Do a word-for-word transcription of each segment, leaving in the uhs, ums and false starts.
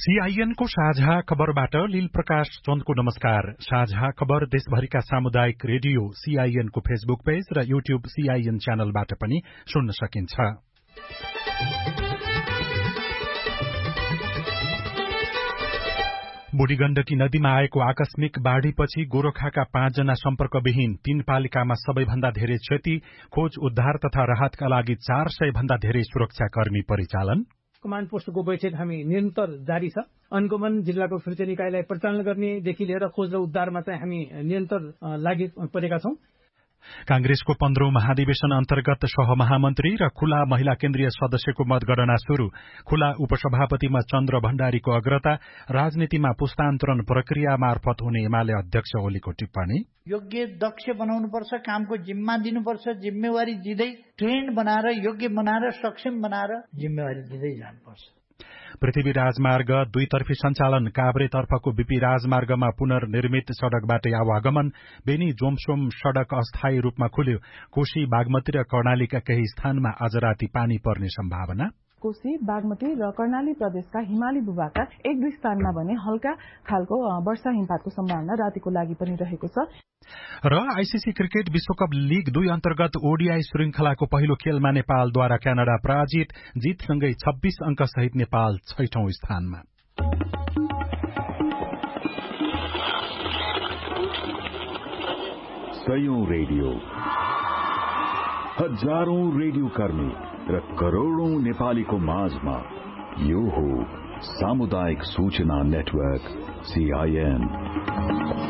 CIN को साझा खबरबाट लील प्रकाश चन्दको नमस्कार। साझा खबर देशभरिका सामुदायिक रेडियो सीआईएन को फेसबुक पेज र यूट्यूब सीआईएन च्यानलबाट पनि सुन्न सकिन्छ। बुढी गण्डकी नदीमा आएको आकस्मिक बाढ़ीपछि गोरखाका पाँचजना सम्पर्कविहीन, तीन पालिकामा सबैभन्दा धेरै क्षति, खोज उद्धार तथा राहतका लागि चार सय भन्दा धेरै सुरक्षाकर्मी परिचालन। कमाण्ड पोस्टको बैठक हामी निरन्तर जारी छ। अनुगमन जिल्लाको सुरक्षा निकायलाई परिचालन गर्नेदेखि लिएर खोज र उद्धारमा चाहिँ हामी निरन्तर लागि परेका छौं। कांग्रेसको पन्ध्रौं महाधिवेशन अन्तर्गत सहमहामन्त्री र खुला महिला केन्द्रीय सदस्यको मतगणना शुरू। खुला उपसभापतिमा चन्द्र भण्डारीको अग्रता, राजनीतिमा पुस्तान्तरण प्रक्रिया मार्फत हुने एमाले अध्यक्ष ओलीको टिप्पणी। योग्य दक्ष बनाउनुपर्छ, कामको जिम्मा दिनुपर्छ, जिम्मेवारी दिँदै ट्रेन्ड बनाएर योग्य बनाएर सक्षम बनाएर जिम्मेवारी दिँदै जानुपर्छ। पृथ्वी राजमार्ग दुईतर्फी सञ्चालन, काभ्रेतर्फको बीपी राजमार्गमा पुनर्निर्मित सड़कबाट आवागमन। बेनी जोमसोम सड़क अस्थायी रूपमा खुल्यो। कोशी, बागमती र कर्णालीका केही स्थानमा आज राति पानी पर्ने सम्भावना। कोशी, बागमती र कर्णाली प्रदेशका हिमाली भूभागका एक दुई स्थानमा भने हल्का खालको वर्षा हिमपातको सम्भावना रातिको लागि पनि रहेको छ। र आईसीसी क्रिकेट विश्वकप लीग दुई अन्तर्गत ओडीआई श्रृंखलाको पहिलो खेलमा नेपालद्वारा क्यानाडा पराजित। जीतसँगै छब्बीस अंक सहित नेपाल छैठौं स्थानमा। सयौं रेडियो, हजारौं रेडियो कर्मी र करोड़ौं नेपालीको माझमा यो हो सामुदायिक सूचना नेटवर्क सीआईएन।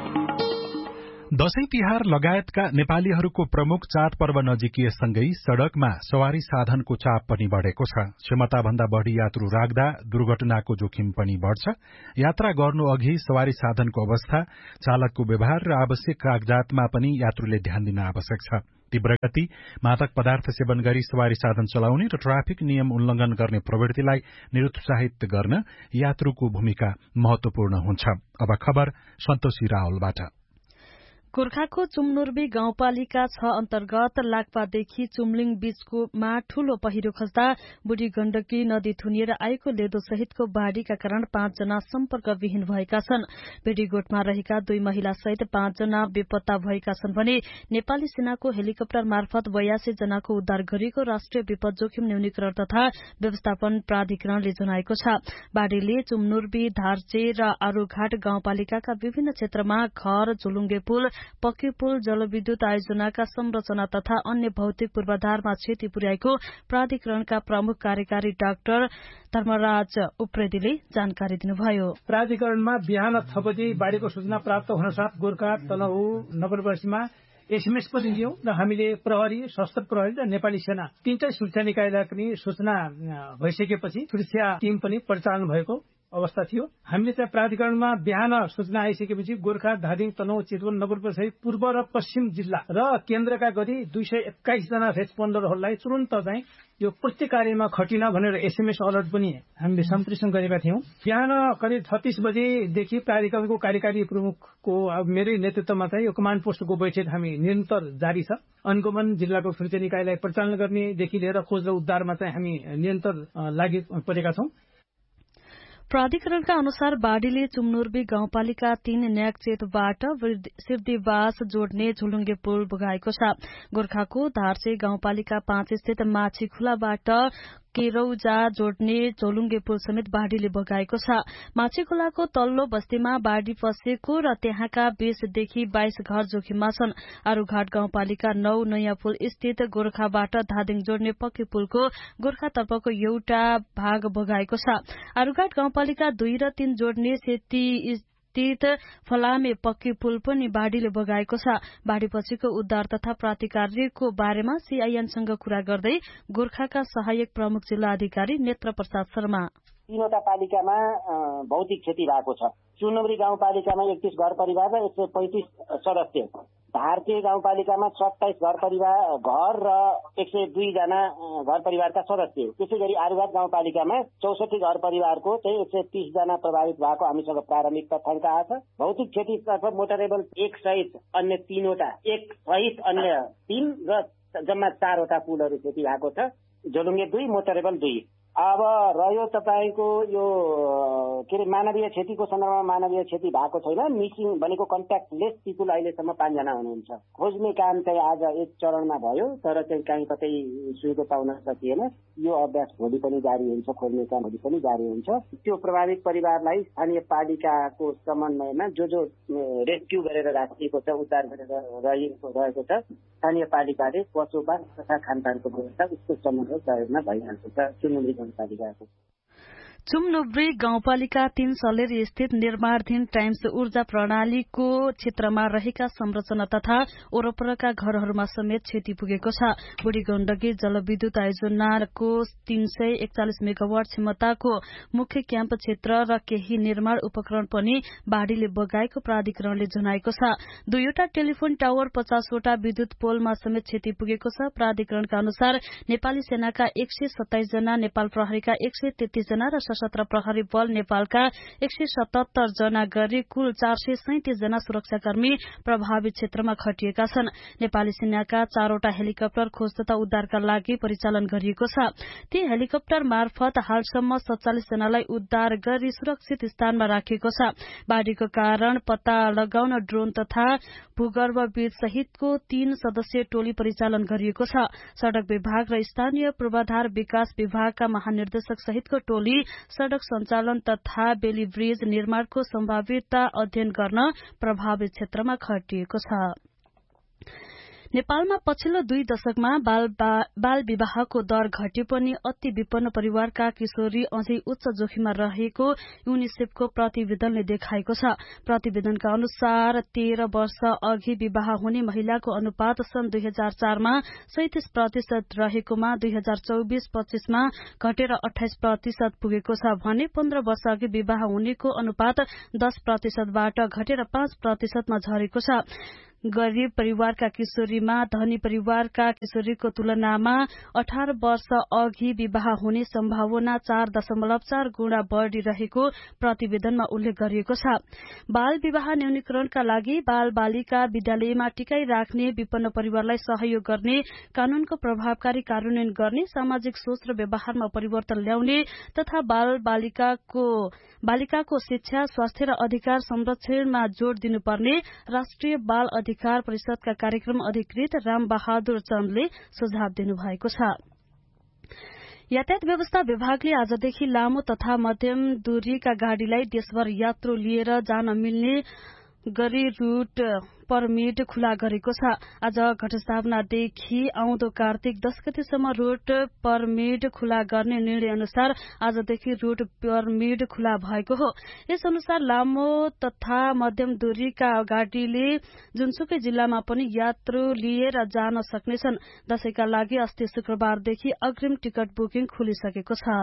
दशैं तिहार लगायतका नेपालीहरूको प्रमुख चाड पर्व नजिकिएसँगै सड़कमा सवारी साधनको चाप पनि बढ़ेको छ। क्षमताभन्दा बढ़ी यात्रु राख्दा दुर्घटनाको जोखिम पनि बढ़छ। यात्रा गर्नु अघि सवारी साधनको अवस्था, चालकको व्यवहार र आवश्यक कागजातमा पनि यात्रुले ध्यान दिन आवश्यक छ। तीव्र गति, मादक पदार्थ सेवन गरी सवारी साधन चलाउने र ट्राफिक नियम उल्लंघन गर्ने प्रवृत्तिलाई निरुत्साहित गर्न यात्रुको भूमिका महत्वपूर्ण हुन्छ। अब खबर सन्तोषी रावलबाट। गोर्खाको चुम्नुर्बी गाउँपालिका छ अन्तर्गत लाक्पादेखि चुम्लिङ बीचकोमा ठूलो पहिरो खस्दा बुढी गण्डकी नदी थुनिएर आएको लेदो सहितको बाढ़ीका कारण पाँचजना सम्पर्कविहीन भएका छन्। भेडीगोठमा रहेका दुई महिला सहित पाँचजना बेपत्ता भएका छन् भने नेपाली सेनाको हेलिकप्टर मार्फत बयासी जनाको उद्धार गरिएको राष्ट्रिय विपद जोखिम न्यूनीकरण तथा व्यवस्थापन प्राधिकरणले जनाएको छ। बाढ़ीले चुम्नुर्बी, धार्चे र आरूघाट गाउँपालिकाका विभिन्न क्षेत्रमा घर, झुलुङ्गे पुल, पक्की पुल, जलविद्युत आयोजनाका संरचना तथा अन्य भौतिक पूर्वाधारमा क्षति पुर्याएको प्राधिकरणका प्रमुख कार्यकारी डाक्टर धर्मराज उप्रेतीले जानकारी दिनुभयो। प्राधिकरणमा बिहान छ बजे बाढ़ीको सूचना प्राप्त हुनसाथ गोर्खा, तनहु, नवलपरासीमा एसएमएस पनि दियौं र हामीले प्रहरी, सशस्त्र प्रहरी र नेपाली सेना तीनटै सुरक्षा निकायलाई पनि सूचना भइसकेपछि सुरक्षा टीम पनि परिचालन भएको अवस्था थियो। हामीले चाहिँ प्राधिकरणमा बिहान सूचना आइसकेपछि गोर्खा, धादिङ, तनहुँ, चितवन, नवलपरासी, पूर्व र पश्चिम जिल्ला र केन्द्रका गरी दुई सय एक्काइस जना रेस्पोन्डरहरूलाई तुरन्त चाहिँ यो प्रत्येक कार्यमा खटिन भनेर एसएमएस अलर्ट पनि हामीले सम्प्रेषण गरेका थियौं। बिहान करिब छत्तीस बजेदेखि प्राधिकरणको कार्यकारी प्रमुखको मेरै नेतृत्वमा चाहिँ यो कमाण्ड पोस्टको बैठक हामी निरन्तर जारी छ। अनुगमन जिल्लाको सुरक्षा निकायलाई परिचालन गर्नेदेखि लिएर खोज र उद्धारमा चाहिँ हामी निरन्तर लागि परेका छौं। प्राधिकरणका अनुसार बाढ़ीले चुम्नुर्बी गाउँपालिका तीन न्याकचेतबाट सिर्दीवास जोड्ने झुलुङ्गे पुल बगाएको छ। गोर्खाको धार्चे गाउँपालिका पाँच स्थित माछी खुलाबाट केरौजा जोड्ने झोलुङ्गे पुल समेत बाढ़ीले बगाएको छ। माछी खोलाको तल्लो बस्तीमा बाढ़ी पसेको र त्यहाँका बीसदेखि बाइस घर जोखिममा छन्। आरूघाट गाउँपालिका नौ नयाँ पुल स्थित गोर्खाबाट धादिङ जोड्ने पक्की पुलको गोर्खातर्फको एउटा भाग बगाएको छ। आरूघाट गाउँपालिका दुई र तीन जोड्ने सेती स्थित फलामे पक्की पुल पनि बाढ़ीले बगाएको छ। बाढ़ीपछिको उद्धार तथा प्रतिकारको बारेमा सीआईएनसँग कुरा गर्दै गोर्खाका सहायक प्रमुख जिल्ला अधिकारी नेत्र प्रसाद शर्मा, तीनवटा पालिकामा भौतिक क्षति भएको छ। चुम्नुर्बी गाउँपालिकामा एकतीस घर परिवार र एक सय पैंतिस सदस्य, धार्चे गाउँपालिकामा सत्ताइस घर परिवार घर र एक सय दुई जना घर परिवारका सदस्य। त्यसै गरी आरूघाट गाउँपालिकामा चौसठी घर परिवारको चाहिँ एक सय तीस जना प्रभावित भएको हामीसँग प्रारम्भिक तथ्याङ्क आएको छ। भौतिक क्षतितर्फ मोटरेबल एक सहित अन्य तीनवटा, एक सहित अन्य तीन र जम्मा चारवटा पुलहरू क्षति भएको छ। झोलुङ्गे दुई, मोटरेबल दुई। अब रह्यो तपाईँको यो के अरे मानवीय क्षतिको सन्दर्भमा मानवीय क्षति भएको छैन। मिसिङ भनेको कन्ट्याक्टलेस पिपुल अहिलेसम्म पाँचजना हुनुहुन्छ। खोज्ने काम चाहिँ आज एक चरणमा भयो, तर चाहिँ कहीँ कतै सुइको पाउन सकिएन। यो अभ्यास भोलि पनि जारी हुन्छ, खोज्ने काम भोलि पनि जारी हुन्छ। त्यो प्रभावित परिवारलाई स्थानीय पालिकाको समन्वयमा जो जो रेस्क्यु गरेर राखिएको छ, उद्धार गरेर रहेको रहेको छ, स्थानीय पालिकाले बसोबास तथा खानपानको व्यवस्था उसको समन्वय सहयोगमा भइरहेको छ। सुनमुरी गाउँपालिकाको चुमनुब्री गाउँपालिका तीन सलेरी स्थित निर्माणाधीन टाइम्स ऊर्जा प्रणालीको क्षेत्रमा रहेका संरचना तथा वरपरका घरहरूमा समेत क्षति पुगेको छ। बुढी गण्डकी जलविद्युत आयोजनाको तीन सय एकचालिस मेगावाट क्षमताको मुख्य क्याम्प क्षेत्र र केही निर्माण उपकरण पनि बाढ़ीले बगाएको प्राधिकरणले जनाएको छ। दुईवटा टेलिफोन टावर, पचासवटा विद्युत पोलमा समेत क्षति पुगेको छ। प्राधिकरणका अनुसार नेपाली सेनाका एक सय सत्ताइस जना, नेपाल प्रहरीका एक सय तेत्तीस जना र सशस्त्र प्रहरी बल नेपालका एक सय सतहत्तर जना गरी कुल चार सय सैंतिस जना सुरक्षाकर्मी प्रभावित क्षेत्रमा खटिएका छन्। नेपाली सेनाका चारवटा हेलिकप्टर खोज तथा उद्धारका लागि परिचालन गरिएको छ। ती हेलिकप्टर मार्फत हालसम्म सत्तालिस जनालाई उद्धार गरी सुरक्षित स्थानमा राखिएको छ। बाढ़ीको कारण पत्ता लगाउन ड्रोन तथा भूगर्भविद सहितको तीन सदस्यीय टोली परिचालन गरिएको छ। सड़क विभाग र स्थानीय पूर्वाधार विकास विभागका महानिर्देशक सहितको टोली सड़क सञ्चालन तथा बेली ब्रिज निर्माणको सम्भाव्यता अध्ययन गर्न प्रभावित क्षेत्रमा खटिएको छ। नेपालमा पछिल्लो दुई दशकमा बाल, बा, बाल विवाहको दर घटे पनि अति विपन्न परिवारका किशोरी अझै उच्च जोखिममा रहेको युनिसेफको प्रतिवेदनले देखाएको छ। प्रतिवेदनका अनुसार तेह्र वर्ष अघि विवाह हुने महिलाको अनुपात सन् दुई हजार चारमा सैतिस प्रतिशत रहेकोमा दुई हजार चौबिस पच्चीसमा घटेर अठाइस प्रतिशत पुगेको छ भने पन्ध्र वर्ष अघि विवाह हुनेको अनुपात दस प्रतिशतबाट घटेर पाँच प्रतिशतमा झरेको छ। गरीब परिवारका किशोरीमा धनी परिवारका किशोरीको तुलनामा अठार वर्ष अघि विवाह हुने सम्भावना चार दशमलव चार गुणा बढ़ी रहेको प्रतिवेदनमा उल्लेख गरिएको छ। बाल विवाह न्यूनीकरणका लागि बाल बालिका विद्यालयमा टिकाइ राख्ने, विपन्न परिवारलाई सहयोग गर्ने, कानूनको प्रभावकारी कार्यान्वयन गर्ने, सामाजिक सोच र व्यवहारमा परिवर्तन ल्याउने तथा बाल बालिकाको बालिकाको शिक्षा, स्वास्थ्य र अधिकार संरक्षणमा जोड़ दिनुपर्ने राष्ट्रिय बाल अधिकार परिषदका कार्यक्रम अधिकृत राम बहादुर चन्दले सुझाव दिनुभएको छ। यातायात व्यवस्था विभागले आजदेखि लामो तथा मध्यम दूरीका गाड़ीलाई देशभर यात्रु लिएर जान मिल्ने गरी रूट परमिट खुला गरेको छ। आज घटस्थापनादेखि आउँदो कार्तिक दस गतेसम्म रूट परमिट खुला गर्ने निर्णय अनुसार आजदेखि रूट परमिट खुला भएको हो। यस अनुसार लामो तथा मध्यम दूरीका गाड़ीले जुनसुकै जिल्लामा पनि यात्रु लिएर जान सक्नेछन्। दशैंका लागि अस्ति शुक्रबारदेखि अग्रिम टिकट बुकिङ खुलिसकेको छ।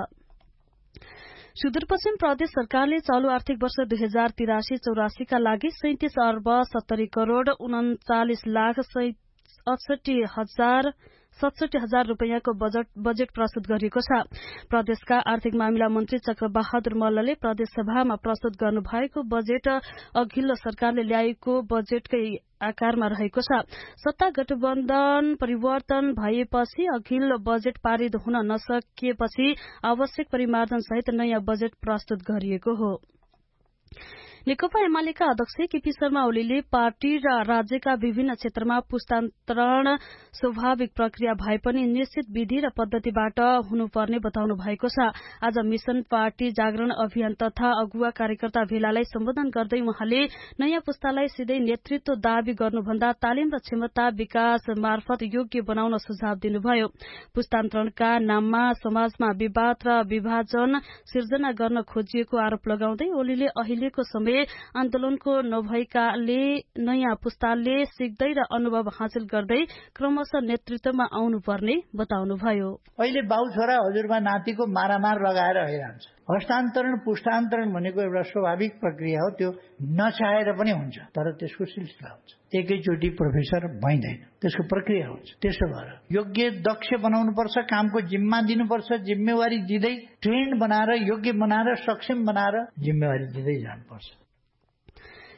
सुदूरपश्चिम प्रदेश सरकारले चालू आर्थिक वर्ष दुई हजार तिरासी चौरासीका लागि सैंतिस अर्ब सत्तरी करोड़ उन्चालिस लाख अडसठी हजार सतसठी हजार रूपियाँको बजेट बजेट प्रस्तुत गरिएको छ। प्रदेशका आर्थिक मामिला मन्त्री चक्र बहादुर मल्लले प्रदेश सभामा प्रस्तुत गर्नुभएको बजेट अघिल्लो सरकारले ल्याएको बजेटकै आकारमा रहेको छ। सत्ता गठबन्धन परिवर्तन भएपछि अघिल्लो बजेट पारित हुन नसकेपछि आवश्यक परिमार्जन सहित नयाँ बजेट प्रस्तुत गरिएको हो। नेकपा एमालेका अध्यक्ष केपी शर्मा ओलीले पार्टी र राज्यका विभिन्न क्षेत्रमा पुस्तान्तरण स्वाभाविक प्रक्रिया भए पनि निश्चित विधि र पद्धतिबाट हुनुपर्ने बताउनु भएको छ। आज मिशन पार्टी जागरण अभियान तथा अगुवा कार्यकर्ता भेलालाई सम्बोधन गर्दै उहाँले नयाँ पुस्तालाई सिधै नेतृत्व दावी गर्नुभन्दा तालिम र क्षमता विकास मार्फत योग्य बनाउन सुझाव दिनुभयो। पुस्तान्तरणका नाममा समाजमा विवाद र विभाजन सिर्जना गर्न खोजिएको आरोप लगाउँदै ओलीले अहिलेको समय आन्दोलनको नभएकाले नयाँ पुस्ताले सिक्दै र अनुभव हासिल गर्दै क्रमशः नेतृत्वमा आउनुपर्ने बताउनुभयो। अहिले बाउ छोरा हजुरबा नातिको मारामार लगाएर आइरहन्छ। हस्तान्तरण पुस्तान्तरण भनेको एउटा स्वाभाविक प्रक्रिया हो। त्यो नचाहेर पनि हुन्छ, तर त्यसको सिलसिला हुन्छ। एकैचोटि प्रोफेसर भइँदैन, त्यसको प्रक्रिया हुन्छ। त्यसो भएर योग्य दक्ष बनाउनु पर्छ, कामको जिम्मा दिनुपर्छ, जिम्मेवारी दिँदै ट्रेन्ड बनाएर, योग्य बनाएर, सक्षम बनाएर जिम्मेवारी दिँदै जानुपर्छ।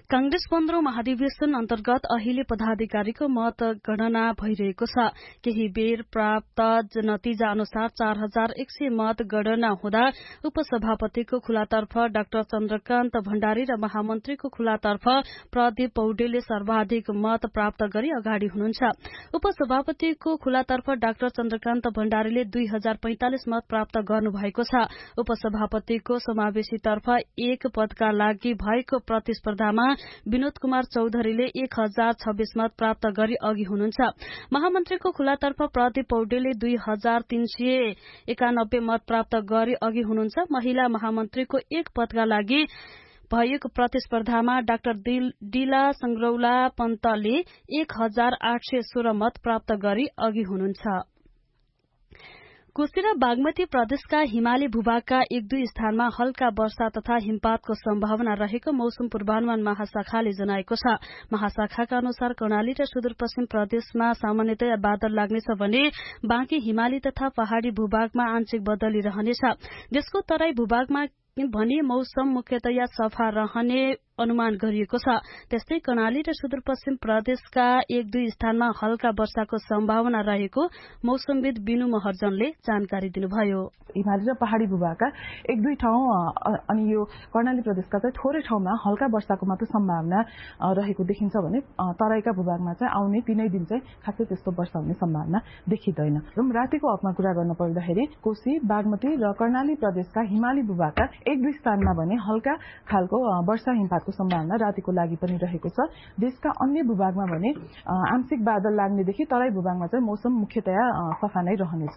कांग्रेस पन्ध्रौं महाधिवेशन अन्तर्गत अहिले पदाधिकारीको मतगणना भइरहेको छ। केही बेर प्राप्त नतिजा अनुसार चार हजार एक सय मत गणना हुँदा उपसभापतिको खुलातर्फ डाक्टर चन्द्रकान्त भण्डारी र महामन्त्रीको खुलातर्फ प्रदीप पौडेलले सर्वाधिक मत प्राप्त गरी अगाडि हुनुहुन्छ। उपसभापतिको खुलातर्फ डाक्टर चन्द्रकान्त भण्डारीले दुई हजार पैंतालिस मत प्राप्त गर्नुभएको छ। उपसभापतिको समावेशीतर्फ एक पदका लागि भएको प्रतिस्पर्धामा विनोद कुमार चौधरीले एक हजार छब्बीस मत प्राप्त गरी अघि हुनुहुन्छ। महामन्त्रीको खुलातर्फ प्रदीप पौडेलले दुई हजार तीन सय एकानब्बे मत प्राप्त गरी अघि हुनुहुन्छ। महिला महामन्त्रीको एक पदका लागि भएको प्रतिस्पर्धामा डाक्टर डिला संग्रौला पन्तले एक हजार आठ सय सोह्र मत प्राप्त गरी अघि हुनुहुन्छ। कोशी र बागमती प्रदेशका हिमाली भूभागका एक दुई स्थानमा हल्का वर्षा तथा हिमपातको सम्भावना रहेको मौसम पूर्वानुमान महाशाखाले जनाएको छ। महाशाखाका अनुसार कर्णाली र सुदूरपश्चिम प्रदेशमा सामान्यतया बादल लाग्नेछ भने बाँकी हिमाली तथा पहाड़ी भूभागमा आंशिक बदली रहनेछ। देशको तराई भूभागमा भने मौसम मुख्यतया सफा रहने अनुमान गरिएको छ। त्यस्तै कर्णाली र सुदूरपश्चिम प्रदेशका एक दुई स्थानमा हल्का वर्षाको सम्भावना रहेको मौसमविद बिनु महर्जनले जानकारी दिनुभयो। हिमाली र पहाड़ी भूभागका एक दुई ठाउँ अनि यो कर्णाली प्रदेशका चाहिँ थोरै ठाउँमा हल्का वर्षाको मात्र सम्भावना रहेको देखिन्छ भने तराईका भूभागमा चाहिँ आउने तीनै दिन चाहिँ खासै त्यस्तो वर्षा हुने सम्भावना देखिँदैन। रातिको हकमा कुरा गर्न पर्दाखेरि कोशी, बागमती र कर्णाली प्रदेशका हिमाली भूभागका एक दुई स्थानमा भने हल्का खालको वर्षा हिमपातको सम्भावना रातिको लागि पनि रहेको छ। देशका अन्य भूभागमा भने आंशिक बादल लाग्नेदेखि तराई भूभागमा चाहिँ मौसम मुख्यतया सफा नै रहनेछ।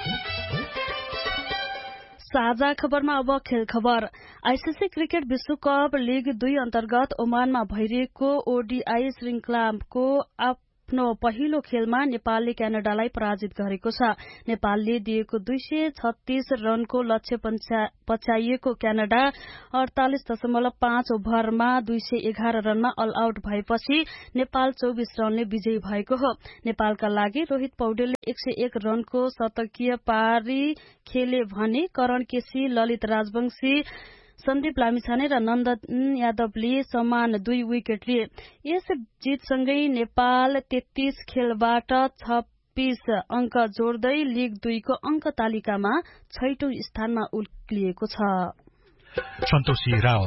साझा खबरमा अब खेल खबर। आईसीसी क्रिकेट विश्वकप लीग दुई अन्तर्गत ओमानमा भइरहेको ओडीआई श्रृंखलाको आफ्नो पहिलो खेलमा नेपालले क्यानाडालाई पराजित गरेको छ। नेपालले दिएको दुई सय छत्तीस रनको लक्ष्य पछ्याइएको क्यानाडा अड़तालिस दशमलव पाँच ओभरमा दुई सय एघार रनमा अल आउट भएपछि नेपाल चौबीस रनले विजयी भएको हो। नेपालका लागि रोहित पौडेलले एक सय एक रनको शतकीय पारी खेले भने करण केसी, ललित राजवंशी, सन्दीप लामिछाने र नन्दन यादवले समान दुई विकेट लिए। यस जितसँगै नेपाल तेत्तीस खेलबाट छब्बीस अंक जोड्दै लीग दुईको अंक तालिकामा छैटौं स्थानमा उक्लिएको छ। सन्तोषी राव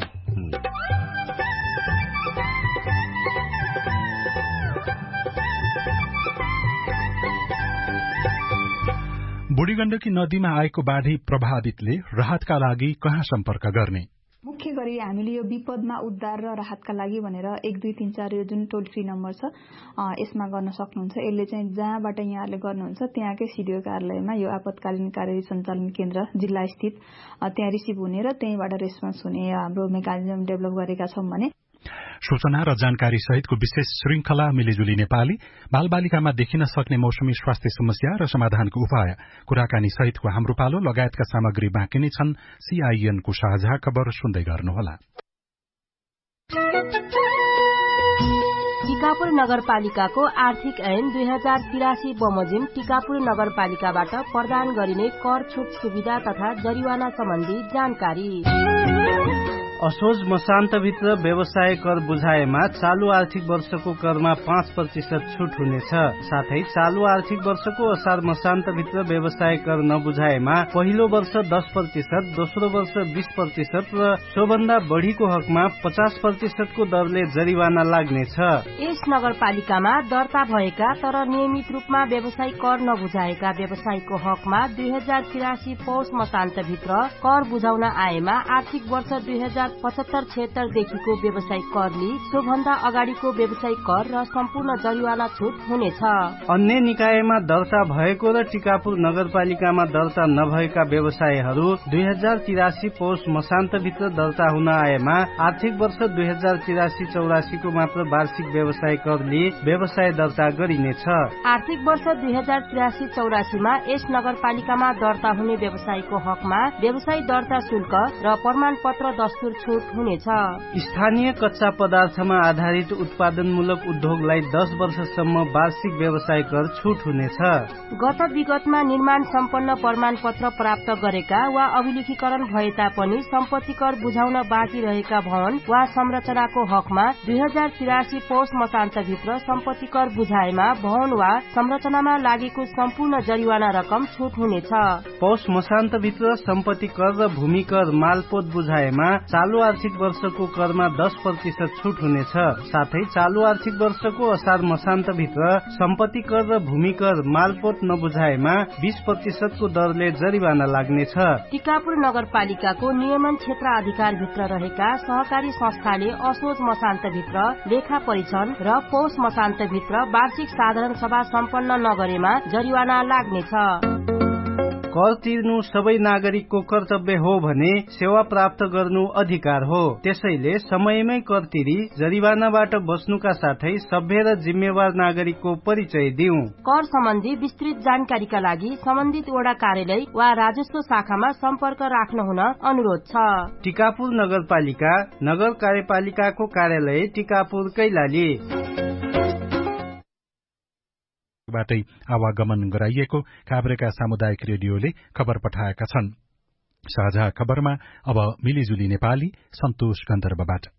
बुढी गण्डकी नदीमा आएको बाढ़ी प्रभावितले राहतका लागि कहाँ सम्पर्क गर्ने? मुख्य गरी हामीले यो विपदमा उद्धार र राहतका लागि भनेर एक दुई तीन चार यो जुन टोल फ्री नम्बर छ यसमा गर्न सक्नुहुन्छ। यसले चाहिँ जहाँबाट यहाँले गर्नुहुन्छ त्यहाँकै सिडिओ कार्यालयमा यो आपतकालीन कार्य सञ्चालन केन्द्र जिल्ला स्थित त्यहाँ रिसिभ हुने र त्यहीँबाट रेस्पोन्स हुने हाम्रो मेकानिजम डेभलप गरेका छौं भने सूचना र जानकारी सहितको विशेष श्रृंखला मिलिजुली नेपाली बालबालिकामा देखिन सक्ने मौसमी स्वास्थ्य समस्या र समाधानको उपाय कुराकानी सहितको हाम्रो पालो लगायतका सामग्री बाँकी नै छन्। सीआईएनको साझा खबर सुन्दै गर्नुहोला। टिकापुर नगरपालिकाको आर्थिक ऐन दुई हजार तिरासी बमोजिम टिकापुर नगरपालिकाबाट प्रदान गरिने कर छुट सुविधा तथा जरिवाना सम्बन्धी जानकारी। असोज मसान्तभित्र व्यवसाय कर बुझाएमा चालू आर्थिक वर्षको करमा पाँच प्रतिशत छुट हुनेछ। साथै चालू आर्थिक वर्षको असार मसान्तभित्र व्यवसाय कर नबुझाएमा पहिलो वर्ष दस प्रतिशत, दोस्रो वर्ष बीस प्रतिशत र सोभन्दा बढ़ीको हकमा पचास प्रतिशतको दरले जरिवाना लाग्नेछ। यस नगरपालिकामा दर्ता भएका तर नियमित रूपमा व्यवसाय कर नबुझाएका व्यवसायीको हकमा दुई हजार तिरासी पौष मसान्तभित्र कर बुझाउन आएमा आर्थिक वर्ष दुई हजार पचहत्तर छिहत्तरदेखिको व्यवसायिक करले सोभन्दा अगाडिको व्यवसायिक कर र सम्पूर्ण जरिवाना छुट हुनेछ। अन्य निकायमा दर्ता भएको र टिकापुर नगरपालिकामा दर्ता नभएका व्यवसायहरू दुई हजार तिरासी पौष मसान्तभित्र दर्ता हुन आएमा आर्थिक वर्ष दुई हजार तिरासी चौरासीको मात्र वार्षिक व्यवसाय करले व्यवसाय दर्ता गरिनेछ। आर्थिक वर्ष दुई हजार तिरासी चौरासीमा यस नगरपालिकामा दर्ता हुने व्यवसायको हकमा व्यवसाय दर्ता शुल्क र प्रमाण पत्र दस्तुर छुट हुनेछ। स्थानीय कच्चा पदार्थमा आधारित उत्पादनमूलक उद्योगलाई दस वर्षसम्म वार्षिक व्यवसाय कर छुट हुनेछ। गत विगतमा निर्माण सम्पन्न प्रमाण पत्र प्राप्त गरेका वा अभिलेखीकरण भए तापनि सम्पत्ति कर बुझाउन बाँकी रहेका भवन वा संरचनाको हकमा दुई हजार तिरासी पौष मसान्तभित्र सम्पत्ति कर बुझाएमा भवन वा संरचनामा लागेको सम्पूर्ण जरिवाना रकम छुट हुनेछ। पौष मसान्तभित्र सम्पत्ति कर र भूमि कर मालपोत बुझाएमा चालू आर्थिक वर्षको करमा दस प्रतिशत छुट हुनेछ। साथै चालू आर्थिक वर्षको असार मसान्तभित्र सम्पत्ति कर र भूमि कर मालपोत नबुझाएमा बीस प्रतिशतको दरले जरिवाना लाग्नेछ। टिकापुर नगरपालिकाको नियमन क्षेत्र अधिकारभित्र रहेका सहकारी संस्थाले असोज मसान्तभित्र लेखा परीक्षण र पौष मसान्तभित्र वार्षिक साधारण सभा सम्पन्न नगरेमा जरिवाना लाग्नेछ। कर तिर्नु सबै नागरिकको कर्तव्य हो भने सेवा प्राप्त गर्नु अधिकार हो। त्यसैले समयमै कर तिरी जरिवानाबाट बच्नुका साथै सभ्य र जिम्मेवार नागरिकको परिचय दिऊ। कर सम्बन्धी विस्तृत जानकारीका लागि सम्बन्धित वडा कार्यालय वा राजस्व शाखामा सम्पर्क राख्न हुन अनुरोध छ। टिकापुर नगरपालिका नगर कार्यपालिकाको कार्यालय टिकापुर कैलाली बाटै आवागमन गराइएको काभ्रेका सामुदायिक रेडियोले खबर पठाएका छन्। साझा खबरमा अब मिलिजुली नेपाली सन्तोष गन्धर्वबाट।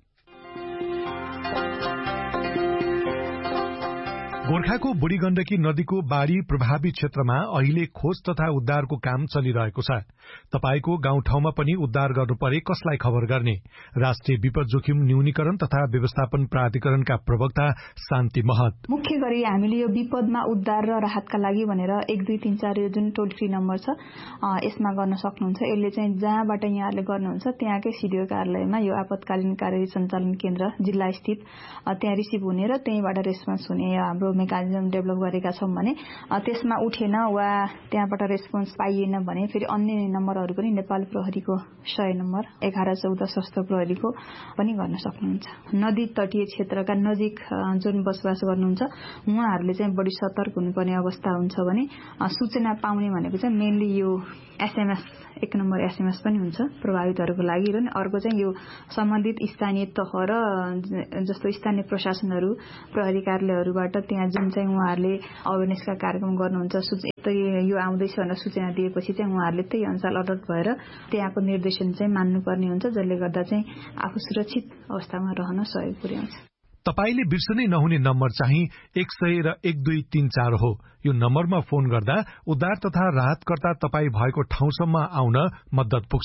गोर्खाको बुढी गण्डकी नदीको बाढ़ी प्रभावित क्षेत्रमा अहिले खोज तथा उद्धारको काम चलिरहेको छ। तपाईको गाउँठाउँमा पनि उद्धार गर्नु परे कसलाई खबर गर्ने? राष्ट्रिय विपद जोखिम न्यूनीकरण तथा व्यवस्थापन प्राधिकरणका प्रवक्ता शान्ति महत। मुख्य गरी हामीले यो विपदमा उद्धार र राहतका लागि भनेर एक दुई तीन चार यो जुन टोल फ्री नम्बर छ यसमा गर्न सक्नुहुन्छ। यसले चाहिँ जहाँबाट यहाँले गर्नुहुन्छ त्यहाँकै सिडिओ कार्यालयमा यो आपतकालीन कार्य सञ्चालन केन्द्र जिल्ला स्थित त्यहाँ रिसिभ हुने र त्यहीँबाट रेस्पोन्स हुने हाम्रो मेकानिजम डेभलप गरेका छौं भने त्यसमा उठेन वा त्यहाँबाट रेस्पोन्स पाइएन भने फेरि अन्य नम्बरहरू पनि नेपाल प्रहरीको सय नम्बर एघार चौध सशस्त्र प्रहरीको पनि गर्न सक्नुहुन्छ। नदी तटीय क्षेत्रका नजिक जुन बसोबास गर्नुहुन्छ उहाँहरूले चाहिँ बढी सतर्क हुनुपर्ने अवस्था हुन्छ भने सूचना पाउने भनेको चाहिँ मेनली यो एसएमएस एक नम्बर एसएमएस पनि हुन्छ प्रभावितहरूको लागि र अर्को चाहिँ यो सम्बन्धित स्थानीय तह र जस्तो स्थानीय प्रशासनहरू प्रहरी कार्यालयहरूबाट त्यहाँ जुन चाहिँ उहाँहरूले अवेरनेसका कार्यक्रम गर्नुहुन्छ यो आउँदैछ भनेर सूचना दिएपछि चाहिँ उहाँहरूले त्यही अनुसार अलर्ट भएर त्यहाँको निर्देशन चाहिँ मान्नुपर्ने हुन्छ जसले गर्दा चाहिँ आफू सुरक्षित अवस्थामा रहन सहयोग पुर्याउँछ। तपाईले बिर्सनै नहुने नम्बर चाहिँ एक सय र एक दुई तीन चार हो। यो नम्बरमा फोन गर्दा उद्धार तथा राहतकर्ता तपाई भएको ठाउँसम्म आउन मद्दत पुग्छ।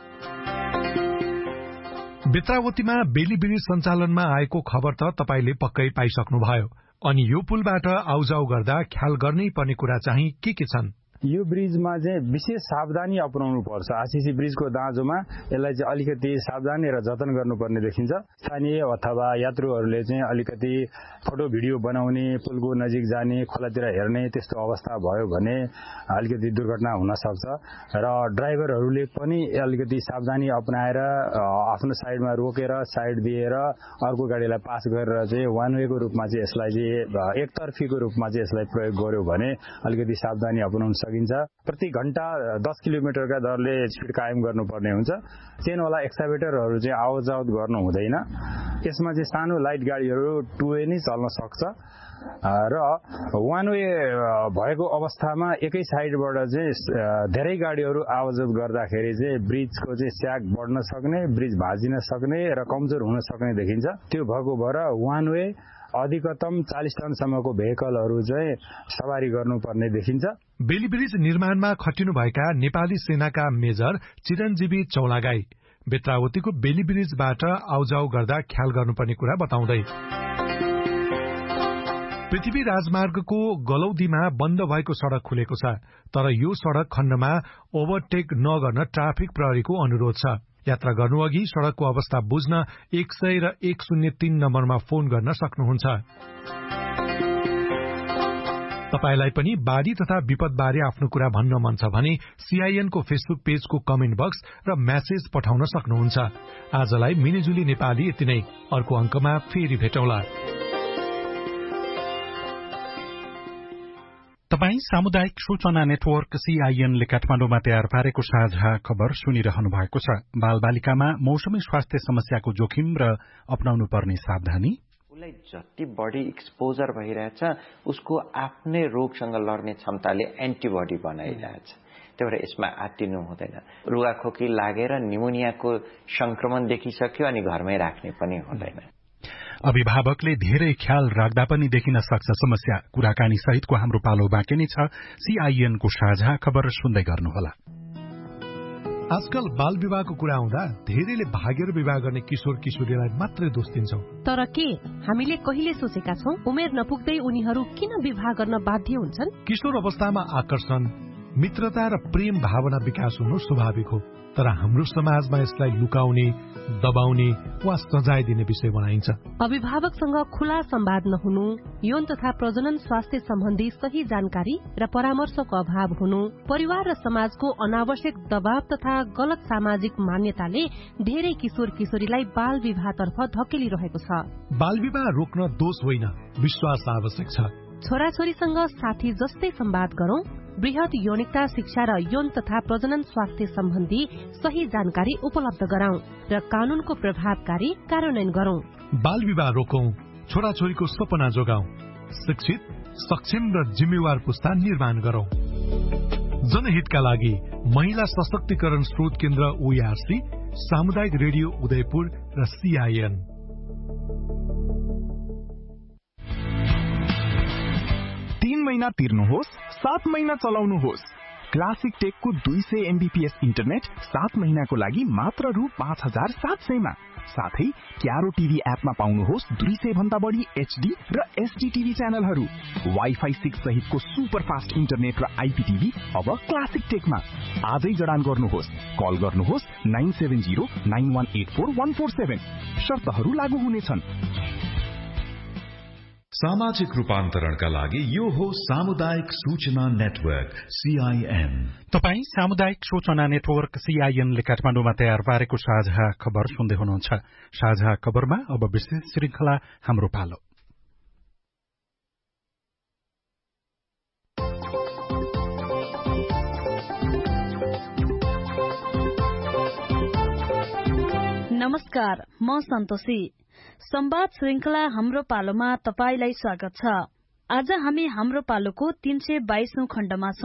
बेत्रावतीमा बेली ब्रिज सञ्चालनमा आएको खबर त तपाईले पक्कै पाइसक्नुभयो। अनि यो पुलबाट आउजाउ गर्दा ख्याल गर्नै पर्ने कुरा चाहिँ के के छन्? यो ब्रिजमा चाहिँ विशेष सावधानी अपनाउनु पर्छ। आरसीसी ब्रिजको दाँजोमा यसलाई चाहिँ अलिकति सावधानी र जतन गर्नुपर्ने देखिन्छ। स्थानीय अथवा यात्रुहरूले चाहिँ अलिकति फोटो भिडियो बनाउने, पुलको नजिक जाने, खोलातिर हेर्ने त्यस्तो अवस्था भयो भने अलिकति दुर्घटना हुन सक्छ र ड्राइभरहरूले पनि अलिकति सावधानी अपनाएर आफ्नो साइडमा रोकेर साइड दिएर अर्को गाडीलाई पास गरेर चाहिँ वान वेको रूपमा चाहिँ यसलाई चाहिँ एकतर्फीको रूपमा चाहिँ यसलाई प्रयोग गर्यो भने अलिकति सावधानी अपनाउन सकिन्छ। प्रति घण्टा दस किलोमिटरका दरले स्पिड कायम गर्नुपर्ने हुन्छ। चेनवाला एक्सकाभेटरहरू चाहिँ आवतजावत गर्नु हुँदैन। यसमा चाहिँ सानो लाइट गाडीहरू टु वे नै चल्न सक्छ र वान वे भएको अवस्थामा एकै साइडबाट चाहिँ धेरै गाडीहरू आवतजावत गर्दाखेरि चाहिँ ब्रिजको चाहिँ स्याग बढ्न सक्ने, ब्रिज भाँजिन सक्ने र कमजोर हुन सक्ने देखिन्छ। त्यो भएको भएर वान वे अधिकतम चालीस टनसम्मको भेहिकलहरू चाहिँ सवारी गर्नुपर्ने देखिन्छ। बेली ब्रिज निर्माणमा खटिनुभएका नेपाली सेनाका मेजर चिरञ्जीवी चौलागाई बेत्रावतीको बेली ब्रिजबाट आउजाउ गर्दा ख्याल गर्नुपर्ने कुरा बताउँदै पृथ्वी राजमार्गको गलौदीमा बन्द भएको सड़क खुलेको छ, तर यो सड़क खण्डमा ओभरटेक नगर्न ट्राफिक प्रहरीको अनुरोध छ। यात्रा गर्नु अघि सड़कको अवस्था बुझ्न एक सय र एक शून्य तीन नम्बरमा फोन गर्न सक्नुहुन्छ। तपाईलाई पनि बाढ़ी तथा विपद बारे आफ्नो कुरा भन्न मन छ भने सीआईएन को फेसबुक पेजको कमेन्ट बक्स र म्यासेज पठाउन सक्नुहुन्छ। आजलाई मिलिजुली नेपाली यति नै। अर्को अंकमा फेरि भेटौँला। तपाई सामुदायिक सूचना नेटवर्क सीआईएन ले काठमाडौँमा तयार पारेको साझा खबर सुनिरहनु भएको छ। बालबालिकामा मौसमी स्वास्थ्य समस्याको जोखिम र अपनाउनु पर्ने सावधानी, उसलाई जति बढी एक्सपोजर भइरहेछ उसको आफ्नै रोगसँग लड्ने क्षमताले एन्टिबडी बनाइरहेछ। त्यही भएर यसमा आत्तिनु हुँदैन। रुगाखोकी लागेर निमोनियाको संक्रमण देखिसक्यो अनि घरमै राख्ने पनि हुँदैन। अभिभावकले धेरै ख्याल राख्दा पनि देखिन सक्छ समस्या। कुराकानी सहितको हाम्रो पालो बाँकी नै छ। सीआईएनको साझा खबर सुन्दै गर्नुहोला। आजकल बाल विवाहको कुरा आउँदा धेरैले भागेर विवाह गर्ने किशोर किशोरीलाई मात्रै दोष दिन्छौं। तर के हामीले कहिले सोचेका छौं उमेर नपुग्दै उनीहरू किन विवाह गर्न बाध्य हुन्छन्? किशोर अवस्थामा आकर्षण, मित्रता र प्रेम भावना विकास हुनु स्वाभाविक हो, तर हाम्रो समाजमा यसलाई लुकाउने, दबाउने वा सजाय दिने विषय बनाइन्छ। अभिभावकसँग खुला संवाद नहुनु, यौन तथा प्रजनन स्वास्थ्य सम्बन्धी सही जानकारी र परामर्शको अभाव हुनु, परिवार र समाजको अनावश्यक दबाव तथा गलत सामाजिक मान्यताले धेरै किशोर किशोरीलाई बाल विवाहतर्फ धकेलिरहेको छ। बाल विवाह रोक्न दोष होइन, विश्वास आवश्यक छ। छोराछोरीसँग साथी जस्तै संवाद गरौं, वृहत यौनिकता शिक्षा र यौन तथा प्रजनन स्वास्थ्य सम्बन्धी सही जानकारी उपलब्ध गराउँ र कानूनको प्रभावकारी कार्यान्वयन गरौं। बाल विवाह रोकौं, छोराछोरीको सपना जोगाउँ, शिक्षित, सक्षम र जिम्मेवार पुस्ता निर्माण गरौं। जनहितका लागि महिला सशक्तिकरण स्रोत केन्द्र ओईआरसी, सामुदायिक रेडियो उदयपुर र सीआईएन। तीन महिना तिर्नुहोस्, सात महिना चलाउनुहोस्। क्लासिक टेकको दुई सय एमबीपीएस इन्टरनेट सात महिनाको लागि मात्र रु पाँच हजार सात सयमा। साथै क्यारो टिभी एपमा पाउनुहोस् दुई सय भन्दा बढी एचडी र एसडी टिभी च्यानलहरू। वाइफाई सिक्स सहितको सुपर फास्ट इन्टरनेट र आइपीटिभी अब क्लासिक टेकमा। आजै जडान गर्नुहोस्। कल गर्नुहोस् nine seven zero nine one eight four one four seven. शर्तहरू लागू हुनेछन्। सामाजिक रूपान्तरणका लागि यो हो सामुदायिक सूचना नेटवर्क सीआईएन। तपाई सामुदायिक सूचना नेटवर्क सीआईएन ले काठमाडौँमा तयार पारेको साझा खबर सुन्दै हुनुहुन्छ। साझा खबरमा अब विशेष श्रृंखला हाम्रो पालो। नमस्कार, म सन्तोषी। संवाद श्रृंखला हाम्रो पालोमा तपाईलाई स्वागत छ। आज हामी हाम्रो पालोको तीन सय बाइसौं खण्डमा छौं।